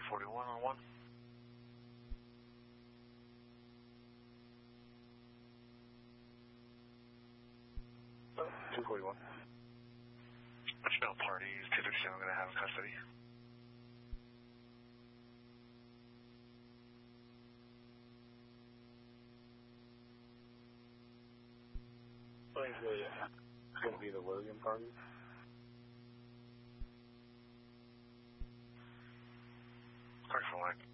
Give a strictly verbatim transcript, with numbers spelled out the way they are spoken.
forty-one on one. two forty-one. Which no party is two fifty-seven going to have in custody? I think it's going to be the William party. Correct for line.